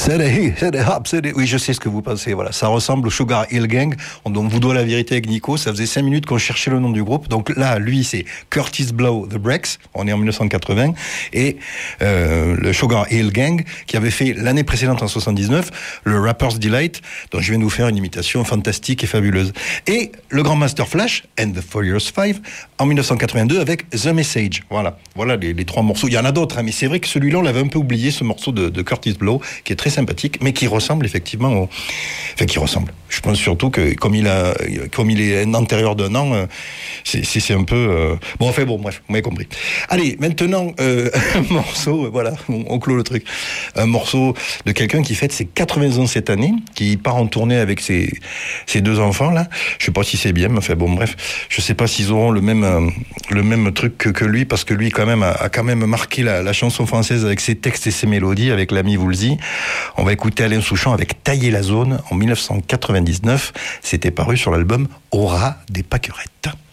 Oui, je sais ce que vous pensez. Voilà, ça ressemble au Sugar Hill Gang. On vous doit la vérité avec Nico. Ça faisait 5 minutes qu'on cherchait le nom du groupe. Donc là, lui, c'est Curtis Blow, The Breaks. On est en 1980. Et le Sugar Hill Gang, qui avait fait l'année précédente, en 79, le Rapper's Delight, dont je viens de vous faire une imitation fantastique et fabuleuse. Et le Grand Master Flash, and the Furious Five, en 1982, avec The Message. Voilà les 3 morceaux. Il y en a d'autres, hein, mais c'est vrai que celui-là, on l'avait un peu oublié, ce morceau de Curtis Blow, qui est très sympathique, mais qui ressemble effectivement Enfin, qui ressemble. Je pense surtout que, comme il est un antérieur d'un an, c'est un peu... bref, vous m'avez compris. Allez, maintenant, un morceau, voilà, on clôt le truc. Un morceau de quelqu'un qui fête ses 80 ans cette année, qui part en tournée avec ses 2 enfants, là. Je sais pas si c'est bien, mais enfin, je sais pas s'ils auront le même truc que lui, parce que lui, quand même, a quand même marqué la chanson française avec ses textes et ses mélodies, avec l'ami Woolsey. On va écouter Alain Souchon avec Tailler la zone en 1999. C'était paru sur l'album Aura des Pâquerettes.